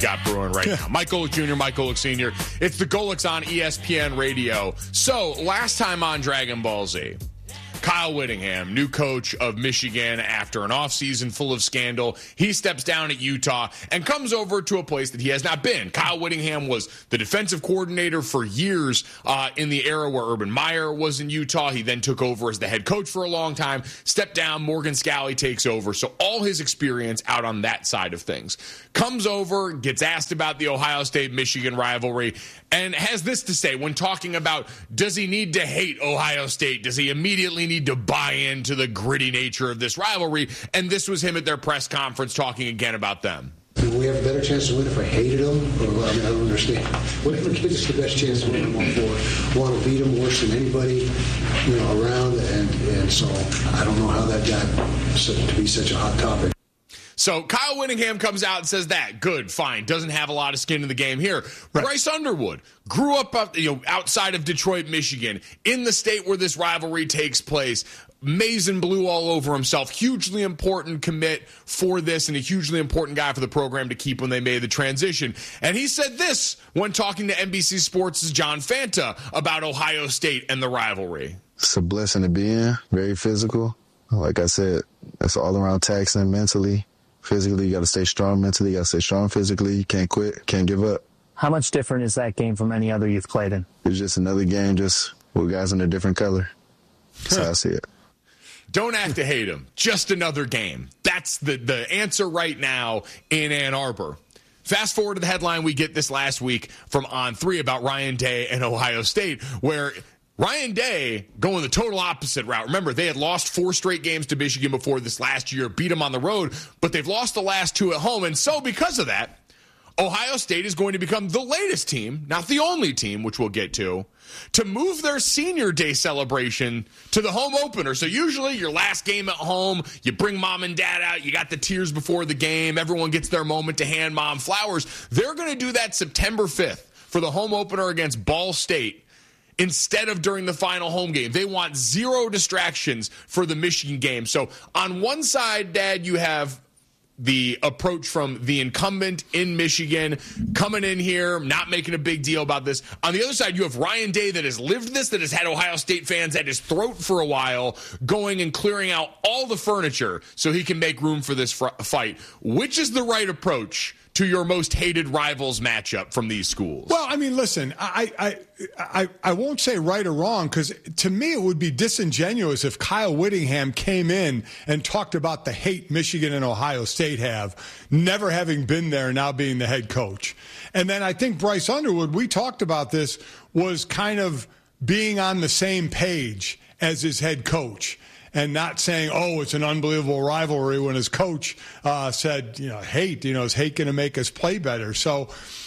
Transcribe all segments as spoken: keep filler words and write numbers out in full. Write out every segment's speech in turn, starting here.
got brewing right now. Mike Golic Junior, Mike Golic Senior It's the Golics on E S P N Radio. So, last time on Dragon Ball Z, Kyle Whittingham, new coach of Michigan after an offseason full of scandal. He steps down at Utah and comes over to a place that he has not been. Kyle Whittingham was the defensive coordinator for years uh, in the era where Urban Meyer was in Utah. He then took over as the head coach for a long time, stepped down, Morgan Scalley takes over. So all his experience out on that side of things. Comes over, gets asked about the Ohio State-Michigan rivalry, and has this to say when talking about, does he need to hate Ohio State? Does he immediately need to buy into the gritty nature of this rivalry? And this was him at their press conference talking again about them. Do we have a better chance to win if I hated them? Or, I mean, I don't understand. Whatever gives us the best chance to win, I'm all for. Want to beat them worse than anybody, you know, around. And, and so I don't know how that got to be such a hot topic. So Kyle Whittingham comes out and says that. Good, fine. Doesn't have a lot of skin in the game here. Right. Bryce Underwood grew up you know, outside of Detroit, Michigan, in the state where this rivalry takes place. Maize and blue all over himself. Hugely important commit for this and a hugely important guy for the program to keep when they made the transition. And he said this when talking to N B C Sports' John Fanta about Ohio State and the rivalry. It's a blessing to be in. Very physical. Like I said, it's all around taxing mentally. Physically, you got to stay strong mentally. You got to stay strong physically. You can't quit. Can't give up. How much different is that game from any other you've played in? It's just another game, just with guys in a different color. That's how I see it. Don't have to hate him. Just another game. That's the, the answer right now in Ann Arbor. Fast forward to the headline we get this last week from On three about Ryan Day and Ohio State, where Ryan Day going the total opposite route. Remember, they had lost four straight games to Michigan before this last year, beat them on the road, but they've lost the last two at home. And so because of that, Ohio State is going to become the latest team, not the only team, which we'll get to, to move their senior day celebration to the home opener. So usually your last game at home, you bring mom and dad out, you got the tears before the game, everyone gets their moment to hand mom flowers. They're going to do that September fifth for the home opener against Ball State. Instead of during the final home game. They want zero distractions for the Michigan game. So on one side, Dad, you have the approach from the incumbent in Michigan coming in here, not making a big deal about this. On the other side, you have Ryan Day that has lived this, that has had Ohio State fans at his throat for a while, going and clearing out all the furniture so he can make room for this fr- fight. Which is the right approach to your most hated rivals matchup from these schools? Well, I mean, listen, I I I, I won't say right or wrong, because to me it would be disingenuous if Kyle Whittingham came in and talked about the hate Michigan and Ohio State have, never having been there, now being the head coach. And then I think Bryce Underwood, we talked about this, was kind of being on the same page as his head coach. And not saying, oh, it's an unbelievable rivalry, when his coach uh, said, you know, hate, you know, is hate going to make us play better? So,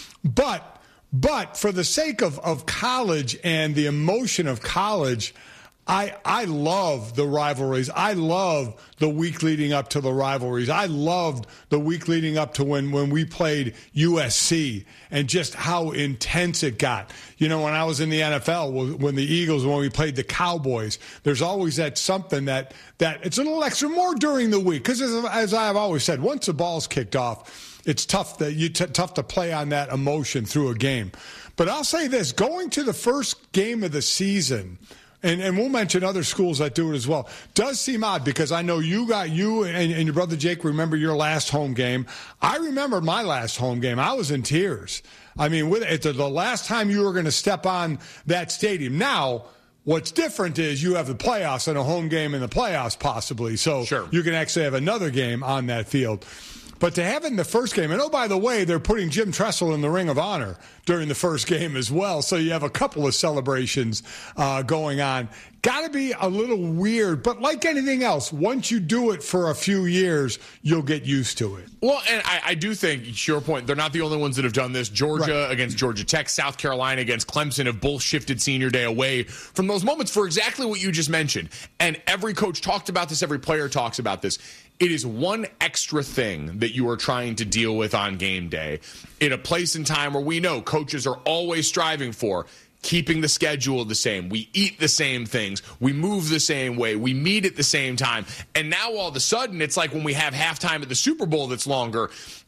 but, but for the sake of, of college and the emotion of college, I I love the rivalries. I love the week leading up to the rivalries. I loved the week leading up to when, when we played U S C and just how intense it got. You know, when I was in the N F L, when the Eagles, when we played the Cowboys, there's always that something that, that it's a little extra more during the week. Because as, as I've always said, once the ball's kicked off, it's tough that you t- tough to play on that emotion through a game. But I'll say this, going to the first game of the season, And, and we'll mention other schools that do it as well, does seem odd, because I know you got you and, and your brother Jake remember your last home game. I remember my last home game. I was in tears. I mean, with it, the last time you were going to step on that stadium. Now, what's different is you have the playoffs and a home game in the playoffs possibly. So sure, you can actually have another game on that field. But to have it in the first game, and oh, by the way, they're putting Jim Tressel in the Ring of Honor during the first game as well. So you have a couple of celebrations uh, going on. Got to be a little weird. But like anything else, once you do it for a few years, you'll get used to it. Well, and I, I do think, to your point, they're not the only ones that have done this. Georgia right. against Georgia Tech, South Carolina against Clemson have both shifted senior day away from those moments for exactly what you just mentioned. And every coach talked about this. Every player talks about this. It is one extra thing that you are trying to deal with on game day in a place and time where we know coaches are always striving for keeping the schedule the same. We eat the same things. We move the same way. We meet at the same time. And now all of a sudden, it's like when we have halftime at the Super Bowl that's longer.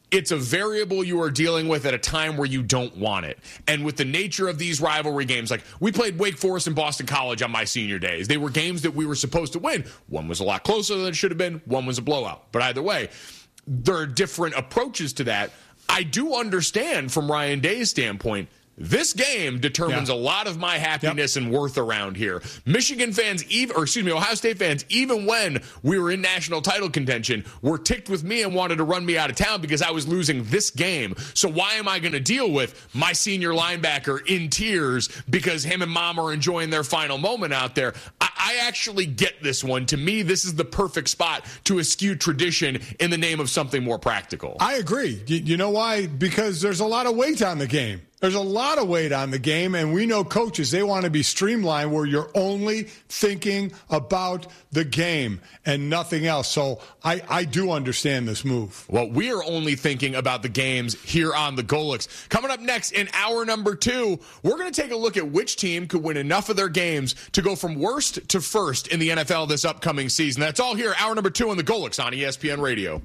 it's a variable you are dealing with at a time where you don't want it. And with the nature of these rivalry games, like we played Wake Forest and Boston College on my senior days. They were games that we were supposed to win. One was a lot closer than it should have been. One was a blowout. But either way, there are different approaches to that. I do understand from Ryan Day's standpoint, this game determines yeah. a lot of my happiness yep. and worth around here. Michigan fans, even, or excuse me, Ohio State fans, even when we were in national title contention, were ticked with me and wanted to run me out of town because I was losing this game. So why am I going to deal with my senior linebacker in tears because him and mom are enjoying their final moment out there? I, I actually get this one. To me, this is the perfect spot to eschew tradition in the name of something more practical. I agree. You, you know why? Because there's a lot of weight on the game. There's a lot of weight on the game, and we know coaches, they want to be streamlined where you're only thinking about the game and nothing else. So I, I do understand this move. Well, we are only thinking about the games here on the Golics. Coming up next in hour number two, we're going to take a look at which team could win enough of their games to go from worst to first in the N F L this upcoming season. That's all here, hour number two on the Golics on E S P N Radio.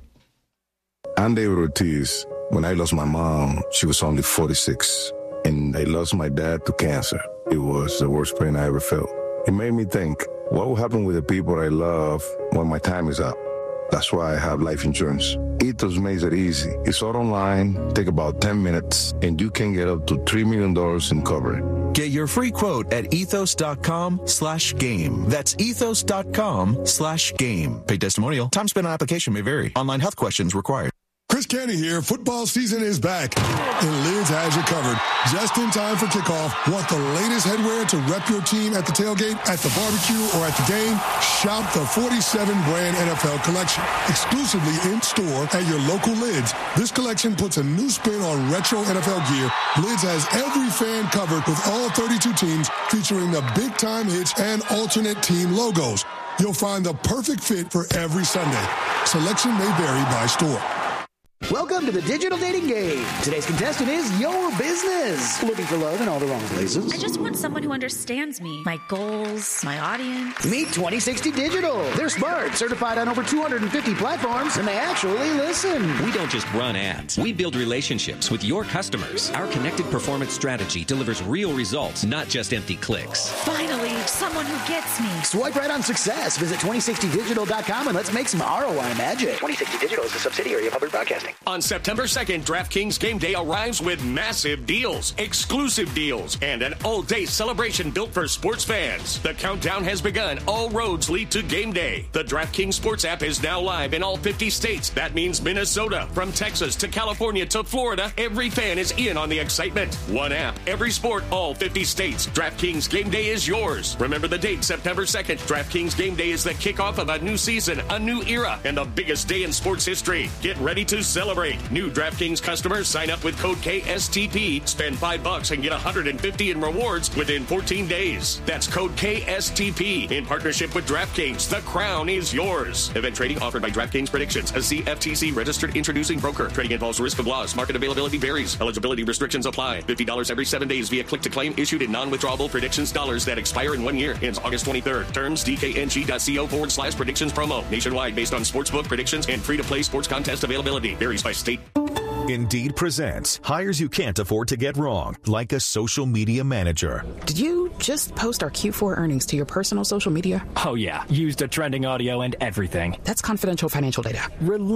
I'm David Ortiz. When I lost my mom, she was only forty-six, and I lost my dad to cancer. It was the worst pain I ever felt. It made me think, what will happen with the people I love when my time is up? That's why I have life insurance. Ethos makes it easy. It's all online, take about ten minutes, and you can get up to three million dollars in coverage. Get your free quote at ethos.com slash game. That's ethos.com slash game. Paid testimonial. Time spent on application may vary. Online health questions required. Chris Canty here. Football season is back, and Lids has you covered. Just in time for kickoff. Want the latest headwear to rep your team at the tailgate, at the barbecue, or at the game? Shop the forty-seven brand N F L collection. Exclusively in store at your local Lids. This collection puts a new spin on retro N F L gear. Lids has every fan covered with all thirty-two teams, featuring the big time hits and alternate team logos. You'll find the perfect fit for every Sunday. Selection may vary by store. Welcome to the Digital Dating Game. Today's contestant is your business. Looking for love in all the wrong places? I just want someone who understands me, my goals, my audience. Meet twenty sixty Digital. They're smart, certified on over two hundred fifty platforms, and they actually listen. We don't just run ads. We build relationships with your customers. Our connected performance strategy delivers real results, not just empty clicks. Finally, someone who gets me. Swipe right on success. Visit twenty sixty digital dot com and let's make some R O I magic. twenty sixty Digital is a subsidiary of Public Broadcasting. On September second, DraftKings Game Day arrives with massive deals, exclusive deals, and an all-day celebration built for sports fans. The countdown has begun. All roads lead to Game Day. The DraftKings Sports app is now live in all fifty states. That means Minnesota, from Texas to California to Florida, every fan is in on the excitement. One app, every sport, all fifty states. DraftKings Game Day is yours. Remember the date, September second. DraftKings Game Day is the kickoff of a new season, a new era, and the biggest day in sports history. Get ready to celebrate. New DraftKings customers sign up with code K S T P, spend five bucks and get one hundred fifty in rewards within fourteen days. That's code K S T P in partnership with DraftKings. The crown is yours. Event trading offered by DraftKings Predictions, a C F T C registered introducing broker. Trading involves risk of loss. Market availability varies. Eligibility restrictions apply. fifty dollars every seven days via click to claim issued in non-withdrawable predictions dollars that expire in one year. Ends August twenty-third. Terms D K N G dot co forward slash predictions promo. Nationwide based on sportsbook predictions and free-to-play sports contest availability. Varies by state. Indeed presents hires you can't afford to get wrong, like a social media manager. Did you just post our Q four earnings to your personal social media? Oh, yeah. Used the trending audio and everything. That's confidential financial data.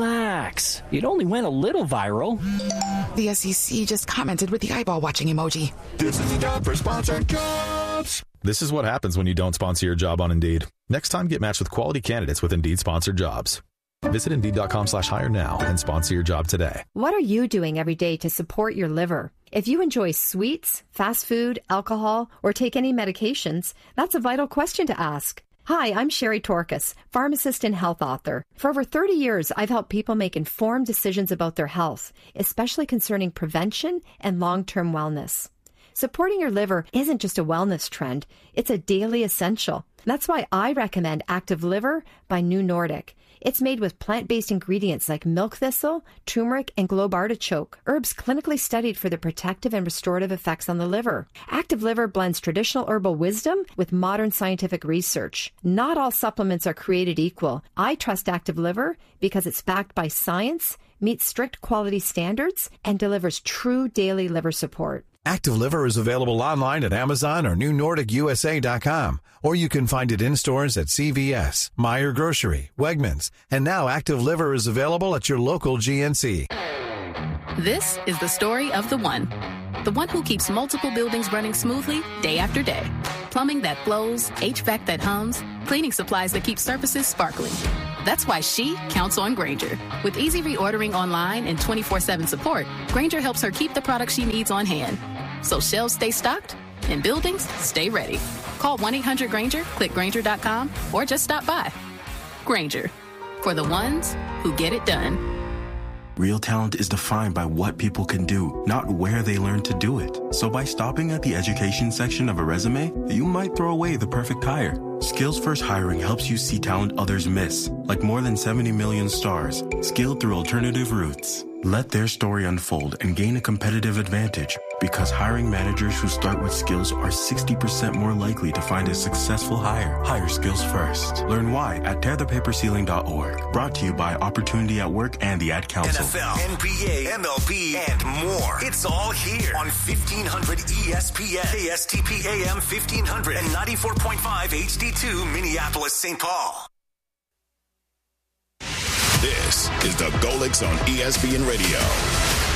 Relax. It only went a little viral. The S E C just commented with the eyeball watching emoji. This is a job for sponsored jobs. This is what happens when you don't sponsor your job on Indeed. Next time, get matched with quality candidates with Indeed sponsored jobs. Visit Indeed.com slash hire now and sponsor your job today. What are you doing every day to support your liver? If you enjoy sweets, fast food, alcohol, or take any medications, that's a vital question to ask. Hi, I'm Sherry Torkas, pharmacist and health author. For over thirty years, I've helped people make informed decisions about their health, especially concerning prevention and long-term wellness. Supporting your liver isn't just a wellness trend, it's a daily essential. That's why I recommend Active Liver by New Nordic. It's made with plant-based ingredients like milk thistle, turmeric, and globe artichoke, herbs clinically studied for their protective and restorative effects on the liver. Active Liver blends traditional herbal wisdom with modern scientific research. Not all supplements are created equal. I trust Active Liver because it's backed by science, meets strict quality standards, and delivers true daily liver support. Active Liver is available online at Amazon or new nordic u s a dot com, or you can find it in stores at C V S, Meijer Grocery, Wegmans, and now Active Liver is available at your local G N C. This is the story of the one. The one who keeps multiple buildings running smoothly day after day. Plumbing that flows, H V A C that hums, cleaning supplies that keep surfaces sparkling. That's why she counts on Grainger. With easy reordering online and twenty-four seven support, Grainger helps her keep the products she needs on hand. So shelves stay stocked and buildings stay ready. Call one eight hundred Grainger, click Grainger dot com, or just stop by. Grainger, for the ones who get it done. Real talent is defined by what people can do, not where they learn to do it. So by stopping at the education section of a resume, you might throw away the perfect hire. Skills First Hiring helps you see talent others miss, like more than seventy million stars, skilled through alternative routes. Let their story unfold and gain a competitive advantage, because hiring managers who start with skills are sixty percent more likely to find a successful hire. Hire skills first. Learn why at tear the paper ceiling dot org. Brought to you by Opportunity at Work and the Ad Council. N F L, N B A, M L B, and more. It's all here on fifteen hundred E S P N, K S T P A M fifteen hundred, and ninety-four point five H D two Minneapolis, Saint Paul. This is the Golix on E S P N Radio.